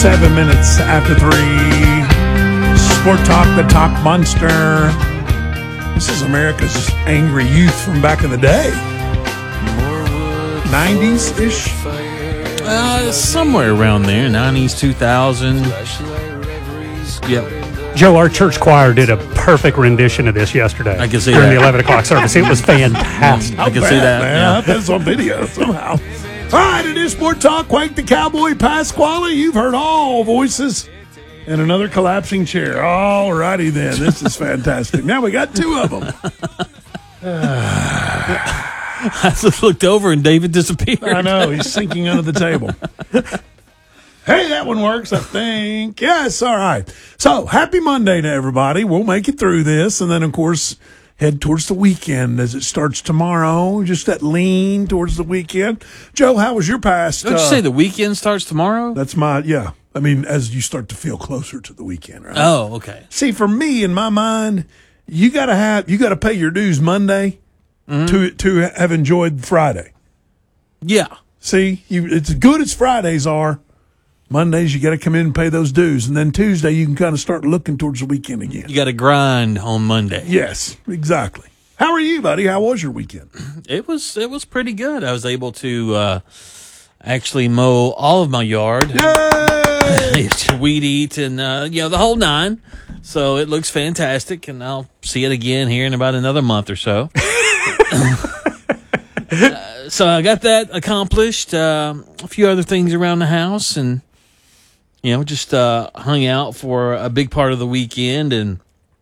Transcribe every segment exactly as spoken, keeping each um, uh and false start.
Seven minutes after three. Sport Talk, the Talk Monster. This is America's angry youth from back in the day. nineties-ish? Uh, somewhere around there. nineties, two thousand. Yep. Joe, our church choir did a perfect rendition of this yesterday. I can see during that. the eleven o'clock service. It was fantastic. I can Bad, see that. Man. Yeah. I bet it's on video somehow. All right, it is Sport Talk. Quake the Cowboy, Pasquale. You've heard all voices. And another collapsing chair. All righty then. This is fantastic. Now we got two of them. I just looked over and David disappeared. I know. He's sinking under the table. Hey, that one works, I think. Yes, all right. So, happy Monday to everybody. We'll make it through this. And then, of course, head towards the weekend as it starts tomorrow. Just that lean towards the weekend. Joe, how was your past? Don't you uh, say the weekend starts tomorrow? That's my, yeah. I mean, as you start to feel closer to the weekend, right? Oh, okay. See, for me, in my mind, you got to have, you got to pay your dues Monday Mm-hmm. to to have enjoyed Friday. Yeah. See, you, it's as good as Fridays are. Mondays, you got to come in and pay those dues. And then Tuesday, you can kind of start looking towards the weekend again. You got to grind on Monday. Yes, exactly. How are you, buddy? How was your weekend? It was it was pretty good. I was able to uh, actually mow all of my yard. Yay! Weed eat and, uh, you know, the whole nine. So it looks fantastic, and I'll see it again here in about another month or so. uh, so I got that accomplished. Uh, a few other things around the house, and, you know, just uh, hung out for a big part of the weekend. And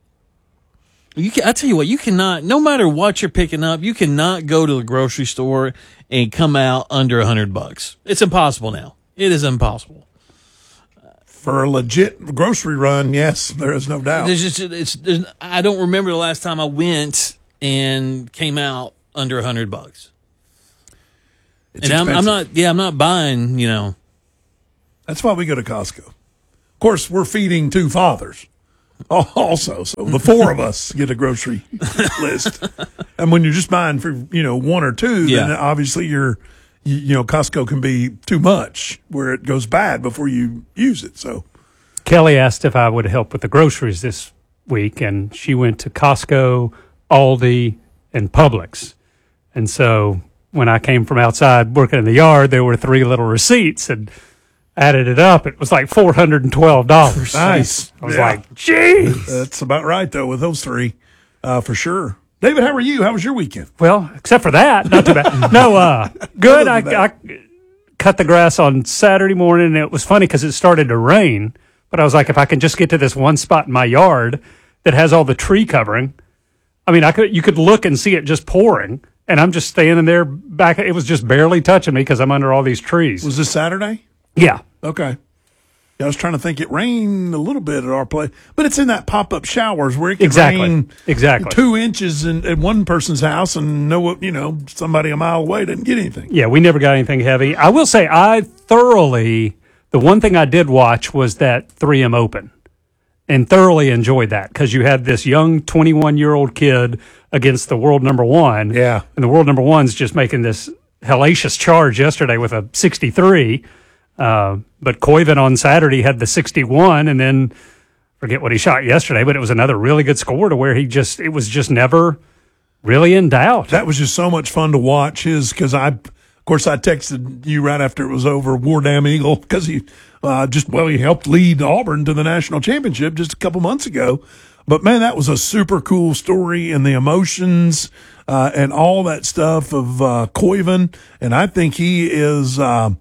you can, I tell you what, you cannot, no matter what you're picking up, you cannot go to the grocery store and come out under a hundred bucks. It's impossible now. It is impossible. For a legit grocery run, yes, there is no doubt. There's just, it's, there's, I don't remember the last time I went and came out under a hundred bucks. It's And I'm, I'm expensive. not, yeah, I'm not buying, you know. That's why we go to Costco. Of course, we're feeding two fathers also. So the four of us get a grocery list. And when you're just buying for, you know, one or two, Yeah. then obviously you're, you, you know, Costco can be too much where it goes bad before you use it. So Kelly asked if I would help with the groceries this week, and she went to Costco, Aldi, and Publix. And so when I came from outside working in the yard, there were three little receipts, and added it up. It was like four hundred twelve dollars. nice. I was Yeah. like, geez. That's about right, though, with those three, uh, for sure. David, how are you? How was your weekend? Well, except for that, not too bad. No, uh, good. I, Other than I cut the grass on Saturday morning, and it was funny because it started to rain. But I was like, if I can just get to this one spot in my yard that has all the tree covering, I mean, I could you could look and see it just pouring, and I'm just standing there back. It was just barely touching me because I'm under all these trees. Was this Saturday? Yeah. Okay. Yeah, I was trying to think. It rained a little bit at our place, but it's in that pop-up showers where it can Exactly. rain Exactly. two inches in, in one person's house and no, you know, somebody a mile away didn't get anything. Yeah, we never got anything heavy. I will say I thoroughly, the one thing I did watch was that three M Open, and thoroughly enjoyed that because you had this young twenty-one-year-old kid against the world number one. Yeah. And the world number one's just making this hellacious charge yesterday with a sixty-three. Uh, but Koivu on Saturday had the sixty-one, and then forget what he shot yesterday, but it was another really good score to where he just, it was just never really in doubt. That was just so much fun to watch his, because I, of course, I texted you right after it was over, War Damn Eagle, because he uh, just, well, he helped lead Auburn to the national championship just a couple months ago. But, man, that was a super cool story, and the emotions uh, and all that stuff of uh, Koivu. And I think he is uh,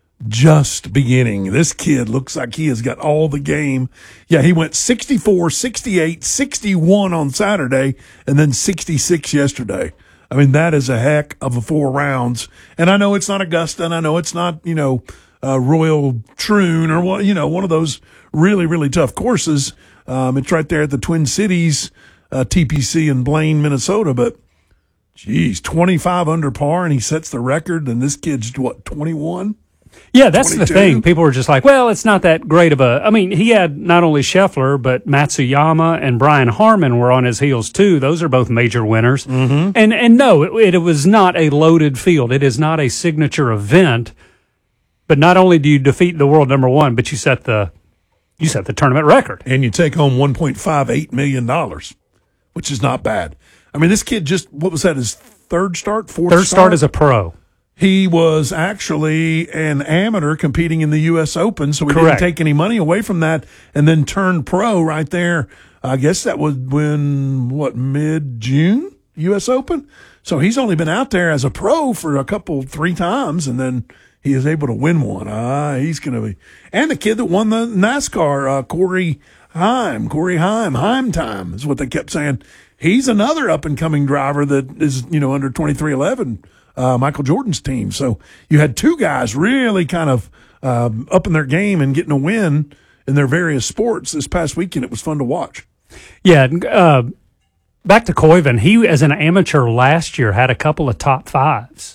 just beginning. This kid looks like he has got all the game. Yeah, he went sixty-four, sixty-eight, sixty-one on Saturday, and then sixty-six yesterday. I mean, that is a heck of a four rounds. And I know it's not Augusta, and I know it's not, you know, uh, Royal Troon or what, you know, one of those really, really tough courses. Um, it's right there at the Twin Cities, uh, T P C in Blaine, Minnesota. But, geez, twenty-five under par, and he sets the record. And this kid's, what, twenty-one? Yeah, that's the twenty-two? thing. People were just like, well, it's not that great of a. I mean, he had not only Scheffler, but Matsuyama and Brian Harmon were on his heels too. Those are both major winners. Mm-hmm. And and no, it, it was not a loaded field. It is not a signature event. But not only do you defeat the world number one, but you set the you set the tournament record. And you take home one point five eight million dollars, which is not bad. I mean, this kid just, what was that, his third start, fourth Third start as a pro. He was actually an amateur competing in the U S Open, so he Correct. didn't take any money away from that, and then turned pro right there. I guess that was when, what, mid-June, U S Open? So he's only been out there as a pro for a couple, three times, and then he is able to win one. Ah, he's going to be. And the kid that won the NASCAR, uh, Corey Heim, Corey Heim, Heim time is what they kept saying. He's another up-and-coming driver that is, you know, under twenty-three eleven, uh, Michael Jordan's team. So you had two guys really kind of um, up in their game and getting a win in their various sports this past weekend. It was fun to watch. Yeah, uh, back to Koivu. He, as an amateur last year, had a couple of top fives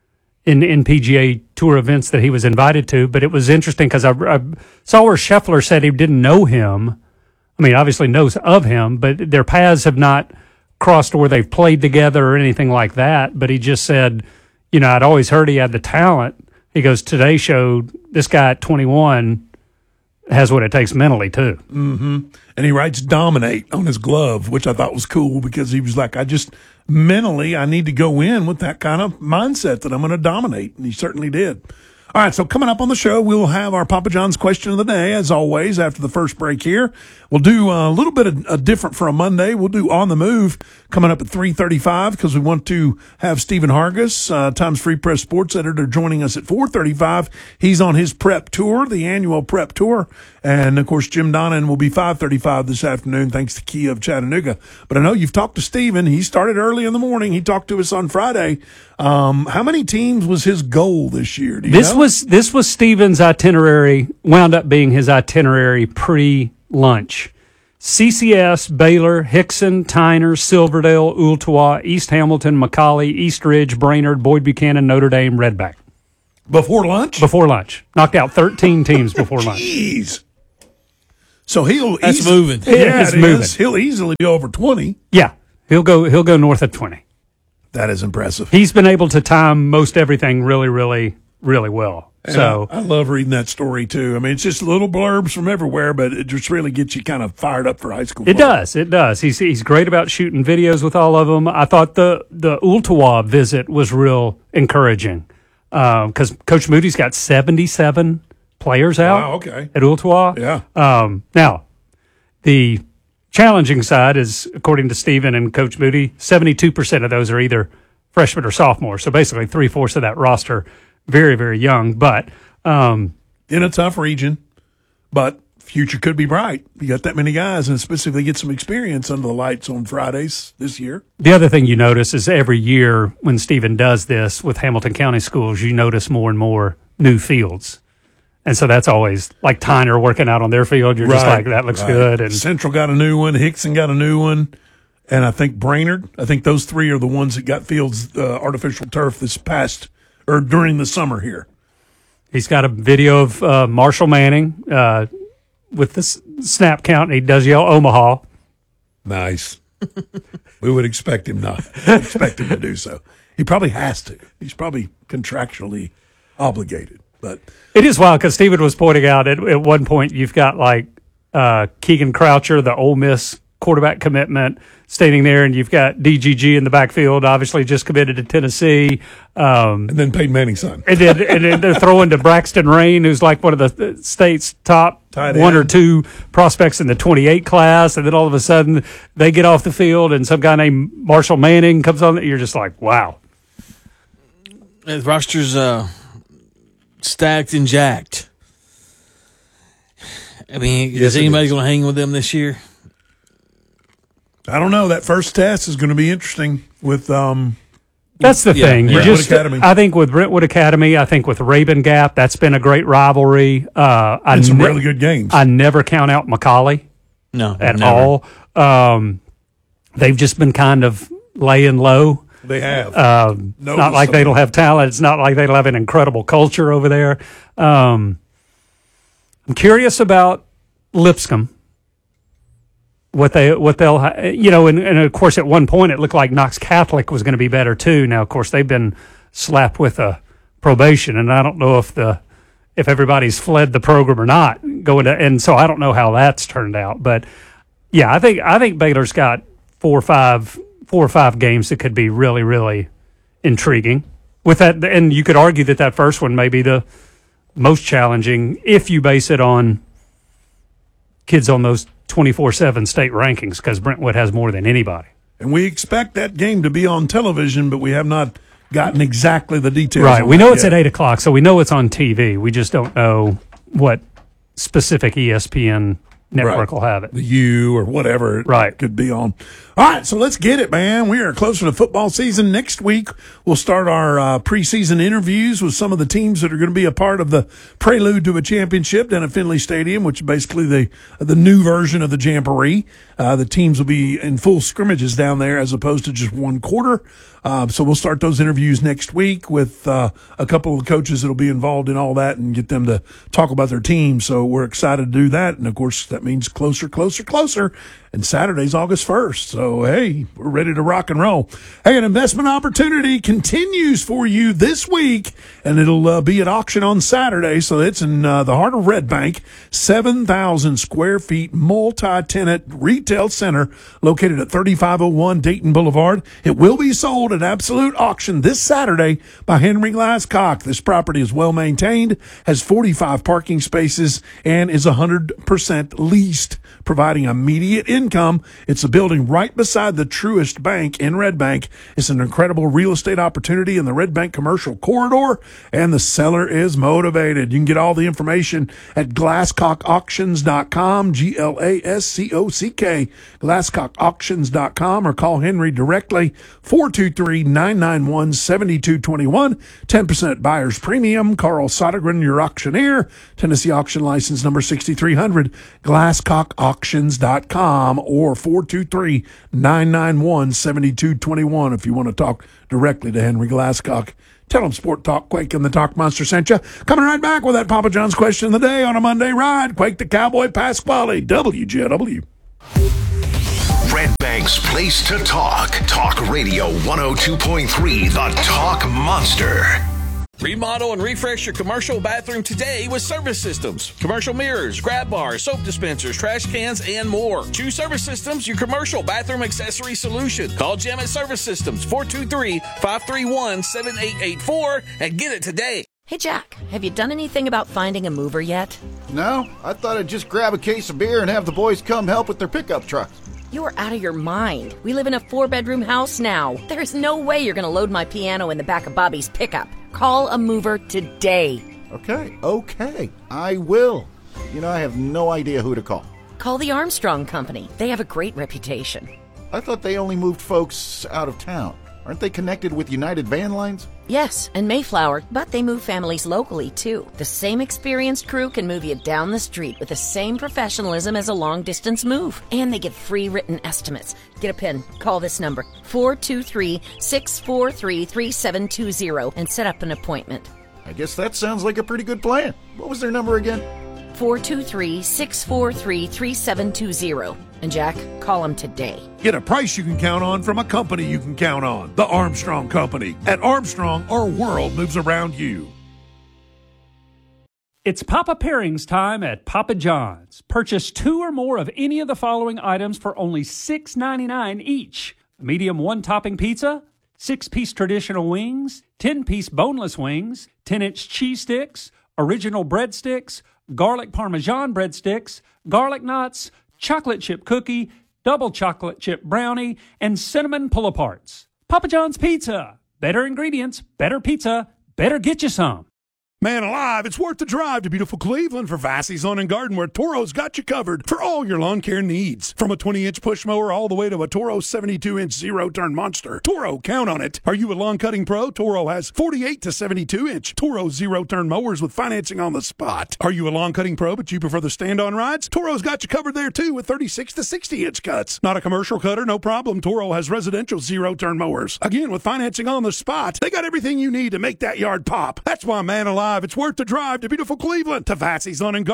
in, in P G A Tour events that he was invited to. But it was interesting because I, I saw where Scheffler said he didn't know him. I mean, obviously knows of him, but their paths have not crossed where they've played together or anything like that. But he just said, you know, I'd always heard he had the talent. He goes, today showed this guy at twenty-one has what it takes mentally, too. Mm-hmm. And he writes dominate on his glove, which I thought was cool because he was like, I just mentally, I need to go in with that kind of mindset that I'm going to dominate. And he certainly did. All right, so coming up on the show, we'll have our Papa John's question of the day, as always, after the first break here. We'll do a little bit of a different for a Monday. We'll do On the Move coming up at three thirty-five because we want to have Stephen Hargis, uh, Times Free Press sports editor, joining us at four thirty-five. He's on his prep tour, the annual prep tour. And, of course, Jim Donnan will be five thirty-five this afternoon, thanks to Kia of Chattanooga. But I know you've talked to Stephen. He started early in the morning. He talked to us on Friday. Um, how many teams was his goal this year? Do you This know? was this was Stephen's itinerary, wound up being his itinerary pre-lunch. C C S, Baylor, Hickson, Tyner, Silverdale, Ooltewah, East Hamilton, McCallie, East Ridge, Brainerd, Boyd Buchanan, Notre Dame, Redback. Before lunch? Before lunch. Knocked out thirteen teams before lunch. Jeez. So he'll That's easy- moving. Yeah, It's it moving. is. He'll easily be over twenty. Yeah, he'll go he'll go north of twenty. That is impressive. He's been able to time most everything really, really, really well. And So I, I love reading that story too. I mean, it's just little blurbs from everywhere, but it just really gets you kind of fired up for high school. it football. does. It does. He's he's great about shooting videos with all of them. I thought the the Ooltewah visit was real encouraging because Coach Moody's got seventy-seven players out Wow, okay. at Ooltewah. Yeah. Um, now, the challenging side is, according to Stephen and Coach Moody, seventy-two percent of those are either freshmen or sophomores. So basically, three fourths of that roster very, very young. But um, In a tough region, but future could be bright. You got that many guys, and specifically get some experience under the lights on Fridays this year. the other thing you notice is every year when Stephen does this with Hamilton County schools, you notice more and more new fields. And so that's always like Tyner working out on their field. You're just like, that looks right. good. And Central got a new one. Hickson got a new one. And I think Brainerd, I think those three are the ones that got Fields uh, artificial turf this past or during the summer here. he's got a video of uh, Marshall Manning uh, with the s- snap count, and he does yell Omaha. Nice. We would expect him not expect him to do so. He probably has to. He's probably contractually obligated. But It is wild because Stephen was pointing out at, at one point you've got like uh, Keegan Croucher, the Ole Miss quarterback commitment, standing there, and you've got D G G in the backfield, obviously just committed to Tennessee. Um, and then Peyton Manning's son. and then and then they're throwing to Braxton Rain, who's like one of the state's top Tight one or end. two prospects in the twenty-eight class. And then all of a sudden they get off the field, and some guy named Marshall Manning comes on. You're just like, wow. The roster's uh, stacked and jacked. I mean, Yes, is it anybody is. going to hang with them this year? I don't know. That first test is going to be interesting with um That's the Yeah, thing. You Brentwood just, Academy. I think with Brentwood Academy, I think with Raven Gap, that's been a great rivalry. Uh, I and some ne- really good games. I never count out McCallie No, at never. all. Um, they've just been kind of laying low. they have. Um, it's not like they don't have talent. It's not like they don't have an incredible culture over there. Um, I'm curious about Lipscomb. What they, what they'll, ha- you know, and, and of course, at one point it looked like Knox Catholic was going to be better too. Now, of course, they've been slapped with a probation, and I don't know if the if everybody's fled the program or not going to, and so I don't know how that's turned out. But yeah, I think I think Baylor's got four or five four or five games that could be really, really intriguing. With that, and you could argue that that first one may be the most challenging if you base it on kids on those twenty-four seven state rankings, because Brentwood has more than anybody. And we expect that game to be on television, but we have not gotten exactly the details. Right. On we know that it's yet. at eight o'clock, so we know it's on T V. We just don't know what specific E S P N network Right. will have it. The U or whatever it Right. could be on. All right, so let's get it, man. We are closer to football season. Next week, we'll start our uh, preseason interviews with some of the teams that are going to be a part of the prelude to a championship down at Finley Stadium, which is basically the the new version of the Jamboree. Uh, the teams will be in full scrimmages down there as opposed to just one quarter. Uh, so we'll start those interviews next week with uh, a couple of the coaches that will be involved in all that and get them to talk about their team. So we're excited to do that. And, of course, that means closer, closer, closer. And Saturday's August first. So, hey, we're ready to rock and roll. Hey, an investment opportunity continues for you this week, and it'll uh, be at auction on Saturday. So it's in uh, the heart of Red Bank, seven thousand square feet multi-tenant retail center located at thirty-five oh one Dayton Boulevard. It will be sold at absolute auction this Saturday by Henry Glasscock. This property is well maintained, has forty-five parking spaces, and is one hundred percent leased, providing immediate income. It's a building right beside the Truist Bank in Red Bank. It's an incredible real estate opportunity in the Red Bank commercial corridor, and the seller is motivated. You can get all the information at glasscock auctions dot com, G L A S C O C K, glasscock auctions dot com, or call Henry directly, four two three, nine nine one, seven two two one, ten percent buyer's premium. Carl Sodergren, your auctioneer, Tennessee auction license number sixty-three hundred, glasscock auctions dot com, or four two three, nine nine one, seven two two one if you want to talk directly to Henry Glasscock. Tell him Sport Talk Quake and the Talk Monster sent you. Coming right back with that Papa John's question of the day on a Monday ride. Quake the Cowboy Pasquale, W J W. Red Bank's place to talk. Talk Radio one oh two point three, the Talk Monster. Remodel and refresh your commercial bathroom today with Service Systems. Commercial mirrors, grab bars, soap dispensers, trash cans, and more. Choose Service Systems, your commercial bathroom accessory solution. Call Jim at Service Systems, four two three, five three one, seven eight eight four, and get it today. Hey, Jack, have you done anything about finding a mover yet? No, I thought I'd just grab a case of beer and have the boys come help with their pickup trucks. You're out of your mind. We live in a four-bedroom house now. There's no way you're going to load my piano in the back of Bobby's pickup. Call a mover today. Okay, okay, I will. You know, I have no idea who to call. Call the Armstrong Company. They have a great reputation. I thought they only moved folks out of town. Aren't they connected with United Van Lines? Yes, and Mayflower, but they move families locally, too. The same experienced crew can move you down the street with the same professionalism as a long-distance move. And they give free written estimates. Get a pen. Call this number, four two three, six four three, three seven two zero, and set up an appointment. I guess that sounds like a pretty good plan. What was their number again? four two three, six four three, three seven two zero. And Jack, call them today. Get a price you can count on from a company you can count on. The Armstrong Company. At Armstrong, our world moves around you. It's Papa Pairings time at Papa John's. Purchase two or more of any of the following items for only six ninety-nine each. A medium one-topping pizza, six-piece traditional wings, ten-piece boneless wings, ten-inch cheese sticks, original breadsticks, garlic parmesan breadsticks, garlic knots, chocolate chip cookie, double chocolate chip brownie, and cinnamon pull-aparts. Papa John's Pizza. Better ingredients, better pizza, better get you some. Man alive, it's worth the drive to beautiful Cleveland for Vassey's Lawn and Garden, where Toro's got you covered for all your lawn care needs. From a twenty-inch push mower all the way to a Toro seventy-two inch zero-turn monster. Toro, count on it. Are you a lawn cutting pro? Toro has forty-eight to seventy-two inch Toro zero-turn mowers with financing on the spot. Are you a lawn cutting pro but you prefer the stand-on rides? Toro's got you covered there too with thirty-six to sixty inch cuts. Not a commercial cutter? No problem. Toro has residential zero-turn mowers. Again, with financing on the spot. They got everything you need to make that yard pop. That's why, man alive, it's worth the drive to beautiful Cleveland to Vassey's Lawn and Garden.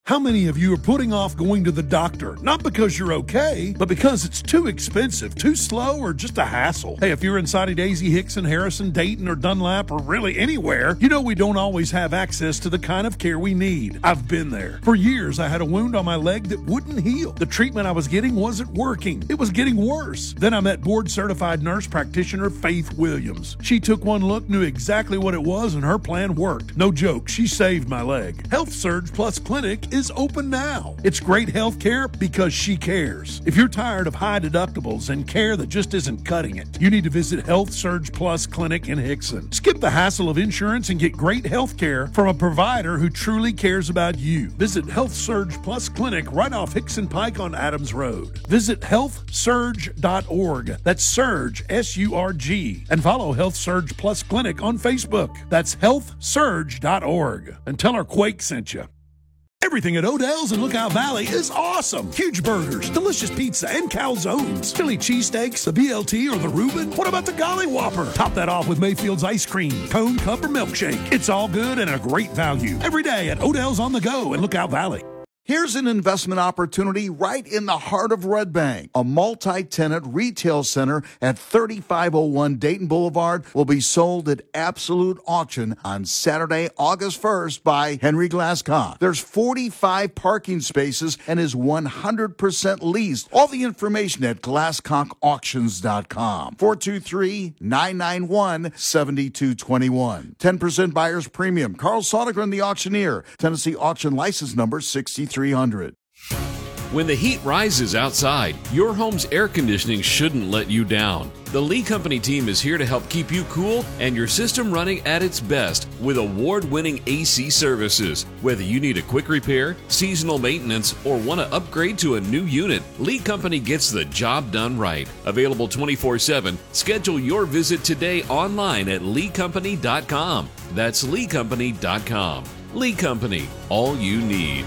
How many of you are putting off going to the doctor? Not because you're okay, but because it's too expensive, too slow, or just a hassle. Hey, if you're in Soddy Daisy, Hickson, Harrison, Dayton, or Dunlap, or really anywhere, you know we don't always have access to the kind of care we need. I've been there. For years, I had a wound on my leg that wouldn't heal. The treatment I was getting wasn't working. It was getting worse. Then I met board-certified nurse practitioner Faith Williams. She took one look, knew exactly what it was, and her plan worked. No joke, she saved my leg. Health Surge Plus Clinic is open now. It's great health care because she cares. If you're tired of high deductibles and care that just isn't cutting it, you need to visit Health Surge Plus Clinic in Hickson. Skip the hassle of insurance and get great health care from a provider who truly cares about you. Visit Health Surge Plus Clinic right off Hickson Pike on Adams Road. Visit health surge dot org. That's Surge, S U R G. And follow Health Surge Plus Clinic on Facebook. That's health surge dot org. And tell her Quake sent you. Everything at Odell's in Lookout Valley is awesome. Huge burgers, delicious pizza, and calzones. Philly cheesesteaks, the B L T, or the Reuben. What about the Golly Whopper? Top that off with Mayfield's ice cream, cone, cup, or milkshake. It's all good and a great value. Every day at Odell's on the Go in Lookout Valley. Here's an investment opportunity right in the heart of Red Bank. A multi-tenant retail center at thirty-five oh one Dayton Boulevard will be sold at absolute auction on Saturday, August first by Henry Glasscock. There's forty-five parking spaces and is one hundred percent leased. All the information at glasscock auctions dot com. four two three, nine nine one, seven two two one. ten percent buyer's premium. Carl Sodergren, the auctioneer. Tennessee auction license number sixty-three hundred. When the heat rises outside, your home's air conditioning shouldn't let you down. The Lee Company team is here to help keep you cool and your system running at its best with award-winning A C services. Whether you need a quick repair, seasonal maintenance, or want to upgrade to a new unit, Lee Company gets the job done right. Available twenty-four seven, schedule your visit today online at lee company dot com. That's lee company dot com. Lee Company, all you need.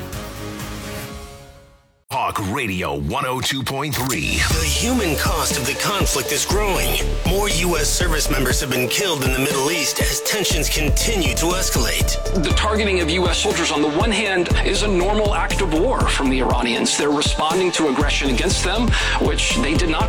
Talk Radio one oh two point three. The human cost of the conflict is growing. More U S service members have been killed in the Middle East as tensions continue to escalate. The targeting of U S soldiers on the one hand is a normal act of war from the Iranians. They're responding to aggression against them, which they did not